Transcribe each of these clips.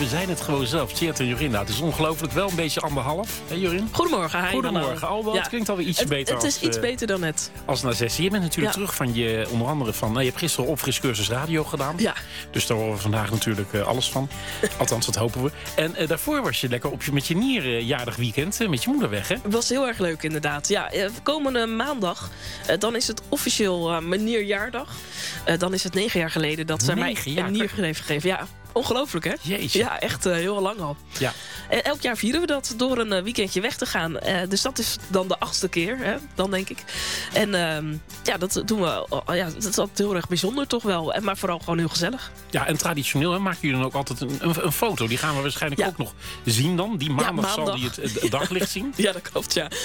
we zijn het gewoon zelf. Tjeerd en Jorinda. Het is ongelooflijk, wel een beetje 1,5. Hé Jorin? Goedemorgen, hi. Goedemorgen. Alba, het klinkt alweer ietsje beter. Het is iets beter dan net. Als na 6. Je bent natuurlijk terug van je, onder andere van... je hebt gisteren opfriscursus radio gedaan. Ja. Dus daar horen we vandaag natuurlijk alles van. Althans, dat hopen we. En daarvoor was je lekker met je nierjarig weekend met je moeder weg, hè? Het was heel erg leuk, inderdaad. Ja, komende maandag, dan is het officieel mijn nierjaardag. Dan is het 9 jaar geleden dat zij mij een nier heeft gegeven. Ja, ongelooflijk, hè? Jeetje. Ja, echt heel lang al. Ja. Elk jaar vieren we dat door een weekendje weg te gaan. Dus dat is dan de 8e keer, hè? Dan denk ik. En dat doen we. Dat is altijd heel erg bijzonder toch wel. Maar vooral gewoon heel gezellig. Ja, en traditioneel maken jullie dan ook altijd een foto. Die gaan we waarschijnlijk ook nog zien dan. Die maandag zal die het daglicht zien. Ja, dat klopt, ja.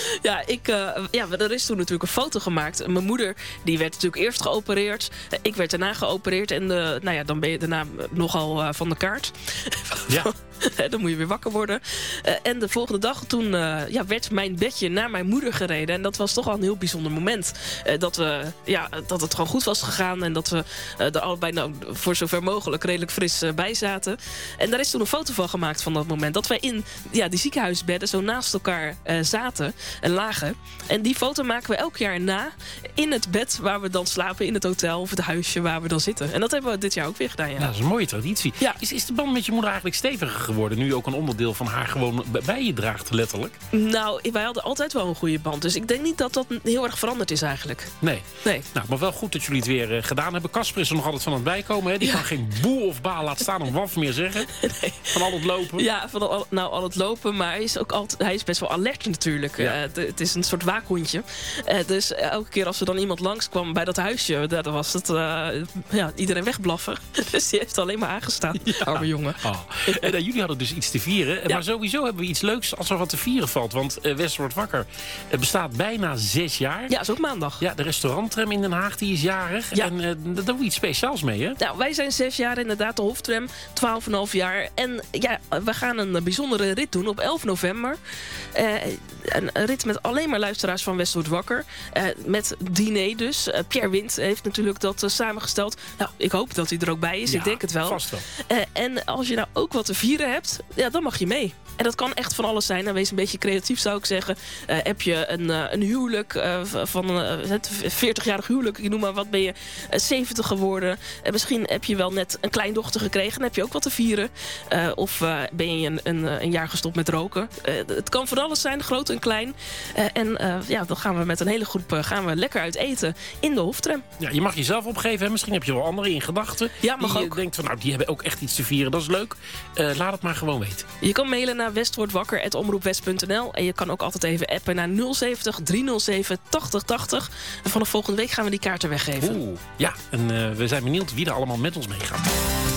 Er is toen natuurlijk een foto gemaakt. Mijn moeder die werd natuurlijk eerst geopereerd. Ik werd daarna geopereerd. En dan ben je daarna nogal van de kaart. Ja. Dan moet je weer wakker worden. En de volgende dag toen werd mijn bedje naar mijn moeder gereden. En dat was toch wel een heel bijzonder moment. Dat het gewoon goed was gegaan. En dat we er allebei voor zover mogelijk redelijk fris bij zaten. En daar is toen een foto van gemaakt van dat moment. Dat wij in die ziekenhuisbedden zo naast elkaar zaten en lagen. En die foto maken we elk jaar na in het bed waar we dan slapen. In het hotel of het huisje waar we dan zitten. En dat hebben we dit jaar ook weer gedaan, ja. Dat is een mooie traditie. Ja. Is de band met je moeder eigenlijk steviger geworden? Nu ook een onderdeel van haar gewoon bij je draagt, letterlijk? Nou, wij hadden altijd wel een goede band. Dus ik denk niet dat dat heel erg veranderd is eigenlijk. Nee. Nou, maar wel goed dat jullie het weer gedaan hebben. Kasper is er nog altijd van aan het bijkomen. Hè? Die kan geen boel of baal laten staan of waf meer zeggen. Nee. Van al het lopen. Ja, al het lopen. Maar hij is best wel alert natuurlijk. Ja. Het is een soort waakhondje. Dus elke keer als er dan iemand langskwam bij dat huisje... dan was het iedereen wegblaffen. Dus die heeft alleen maar aangestaan. Ja. Arme jongen. Oh. En jullie hadden dus iets te vieren. Ja. Maar sowieso hebben we iets leuks als er wat te vieren valt. Want West wordt wakker. Het bestaat bijna 6 jaar. Ja, is ook maandag. Ja, de restauranttram in Den Haag die is jarig. Ja. En daar doen we iets speciaals mee, hè? Nou, wij zijn 6 jaar inderdaad. De Hoftram, 12,5 jaar. En we gaan een bijzondere rit doen op 11 november. Een rit met alleen maar luisteraars van West wordt wakker. Met diner dus. Pierre Wind heeft natuurlijk dat samengesteld. Nou, ik hoop dat hij er ook bij is. Ja, ik denk het wel. Vast wel. En als je nou ook wat te vieren hebt, dan mag je mee. En dat kan echt van alles zijn. Nou, wees een beetje creatief, zou ik zeggen. Heb je een huwelijk van het 40-jarig huwelijk, ik noem maar wat, ben je 70 geworden. Misschien heb je wel net een kleindochter gekregen. Dan heb je ook wat te vieren. Of ben je een jaar gestopt met roken. Het kan van alles zijn, groot en klein. Dan gaan we met een hele groep lekker uit eten in de Hoftram. Ja, je mag jezelf opgeven. Hè? Misschien heb je wel anderen in gedachten. Ja, mag die ook. Denkt van, die hebben ook echt iets te vieren. Dat is leuk. Laat het maar gewoon weten. Je kan mailen naar westwordwakker@omroepwest.nl. En je kan ook altijd even appen naar 070 307 8080. En vanaf volgende week gaan we die kaarten weggeven. Ja, en we zijn benieuwd wie er allemaal met ons meegaat.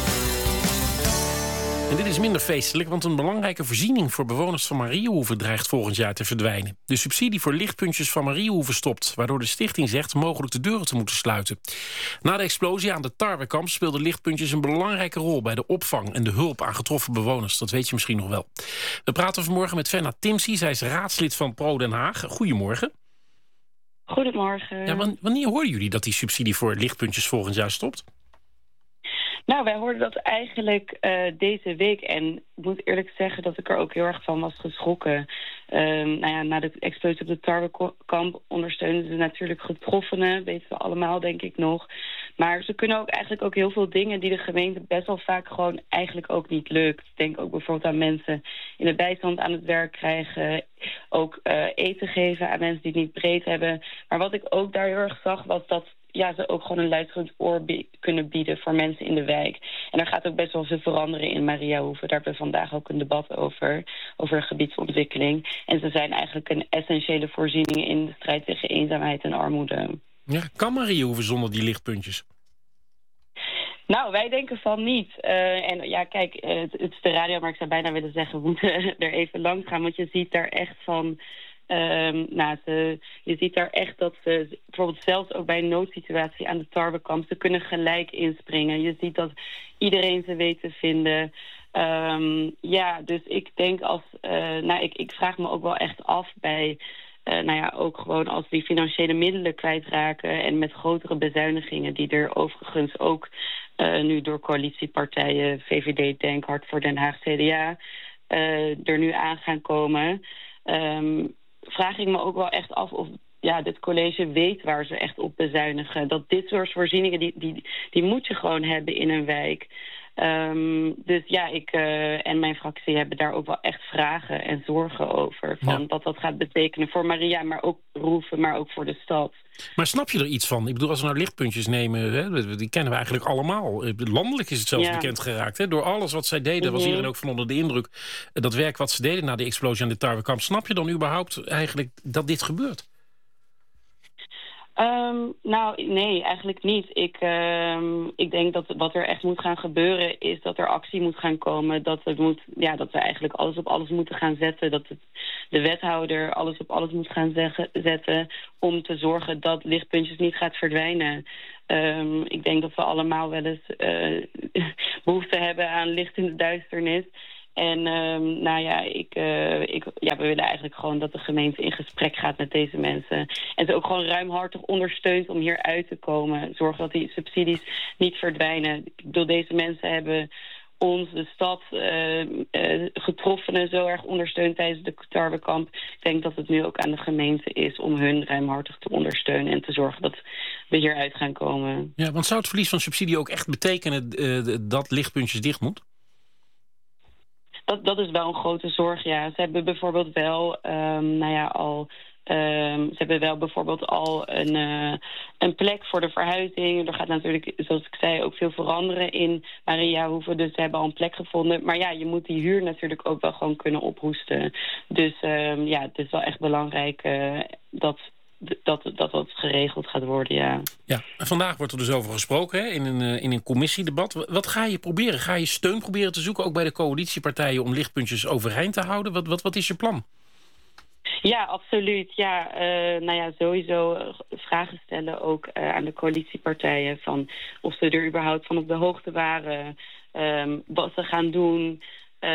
En dit is minder feestelijk, want een belangrijke voorziening voor bewoners van Mariehoeven dreigt volgend jaar te verdwijnen. De subsidie voor lichtpuntjes van Mariehoeven stopt, waardoor de stichting zegt mogelijk de deuren te moeten sluiten. Na de explosie aan de Tarwekamp speelden lichtpuntjes een belangrijke rol bij de opvang en de hulp aan getroffen bewoners. Dat weet je misschien nog wel. We praten vanmorgen met Fenna Timsie, zij is raadslid van Pro Den Haag. Goedemorgen. Goedemorgen. Ja, wanneer hoorden jullie dat die subsidie voor lichtpuntjes volgend jaar stopt? Nou, wij hoorden dat eigenlijk deze week. En ik moet eerlijk zeggen dat ik er ook heel erg van was geschrokken. Na de explosie op de Tarwekamp ondersteunen ze natuurlijk getroffenen. Weten we allemaal, denk ik nog. Maar ze kunnen ook eigenlijk ook heel veel dingen die de gemeente best wel vaak gewoon eigenlijk ook niet lukt. Denk ook bijvoorbeeld aan mensen in de bijstand aan het werk krijgen. Ook eten geven aan mensen die het niet breed hebben. Maar wat ik ook daar heel erg zag was dat ze ook gewoon een luisterend oor kunnen bieden voor mensen in de wijk. En er gaat ook best wel veel veranderen in Mariahoeven. Daar hebben we vandaag ook een debat over gebiedsontwikkeling. En ze zijn eigenlijk een essentiële voorziening in de strijd tegen eenzaamheid en armoede. Ja, kan Mariahoeven zonder die lichtpuntjes? Nou, wij denken van niet. Het is de radio, maar ik zou bijna willen zeggen, we moeten er even langs gaan. Want je ziet daar echt van je ziet daar echt dat ze bijvoorbeeld zelfs ook bij een noodsituatie aan de Tarwekamp, ze kunnen gelijk inspringen. Je ziet dat iedereen ze weet te vinden. Dus ik denk ik vraag me ook wel echt af bij ook gewoon als die financiële middelen kwijtraken en met grotere bezuinigingen die er overigens ook nu door coalitiepartijen VVD, Denk, Hart voor Den Haag, CDA er nu aan gaan komen, vraag ik me ook wel echt af of dit college weet waar ze echt op bezuinigen. Dat dit soort voorzieningen, die moet je gewoon hebben in een wijk. Dus ik en mijn fractie hebben daar ook wel echt vragen en zorgen over. Van dat gaat betekenen voor Maria, maar ook Roeven, maar ook voor de stad. Maar snap je er iets van? Ik bedoel, als we nou lichtpuntjes nemen, hè, die kennen we eigenlijk allemaal. Landelijk is het zelfs bekend geraakt. Hè? Door alles wat zij deden, was iedereen ook van onder de indruk. Dat werk wat ze deden na de explosie aan de tarwekamp. Snap je dan überhaupt eigenlijk dat dit gebeurt? Nee, eigenlijk niet. Ik denk dat wat er echt moet gaan gebeuren is dat er actie moet gaan komen. Dat we eigenlijk alles op alles moeten gaan zetten. Dat de wethouder alles op alles moet gaan zetten om te zorgen dat lichtpuntjes niet gaat verdwijnen. Ik denk dat we allemaal wel eens behoefte hebben aan licht in de duisternis. En we willen eigenlijk gewoon dat de gemeente in gesprek gaat met deze mensen. En ze ook gewoon ruimhartig ondersteunt om hier uit te komen. Zorg dat die subsidies niet verdwijnen. Ik bedoel, deze mensen hebben ons, de stad, getroffen en zo erg ondersteund tijdens de tarwekamp. Ik denk dat het nu ook aan de gemeente is om hun ruimhartig te ondersteunen en te zorgen dat we hieruit gaan komen. Ja, want zou het verlies van subsidie ook echt betekenen dat lichtpuntjes dicht moet? Dat is wel een grote zorg, ja. Ze hebben bijvoorbeeld wel al een plek voor de verhuizing. Er gaat natuurlijk, zoals ik zei, ook veel veranderen in Mariahoeve. Dus ze hebben al een plek gevonden. Maar je moet die huur natuurlijk ook wel gewoon kunnen ophoesten. Dus het is wel echt belangrijk dat geregeld gaat worden, ja. Ja, vandaag wordt er dus over gesproken, hè, in een commissiedebat. Wat ga je proberen? Ga je steun proberen te zoeken, ook bij de coalitiepartijen, om lichtpuntjes overeind te houden? Wat is je plan? Ja, absoluut. Sowieso vragen stellen ook aan de coalitiepartijen van of ze er überhaupt van op de hoogte waren, wat ze gaan doen,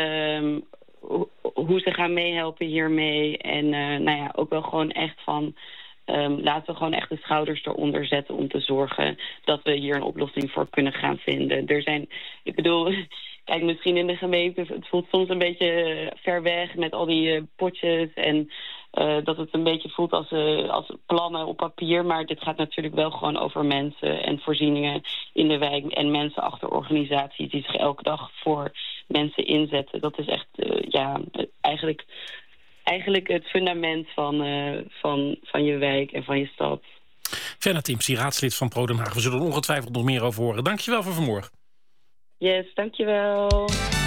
hoe ze gaan meehelpen hiermee. En ook wel gewoon echt van laten we gewoon echt de schouders eronder zetten om te zorgen dat we hier een oplossing voor kunnen gaan vinden. Kijk, misschien in de gemeente, het voelt soms een beetje ver weg met al die potjes en dat het een beetje voelt als plannen op papier. Maar dit gaat natuurlijk wel gewoon over mensen en voorzieningen in de wijk en mensen achter organisaties die zich elke dag voor mensen inzetten. Dat is echt eigenlijk het fundament van je wijk en van je stad. Fenna Timsie, raadslid van Pro Den Haag. We zullen er ongetwijfeld nog meer over horen. Dankjewel voor vanmorgen. Yes, dankjewel.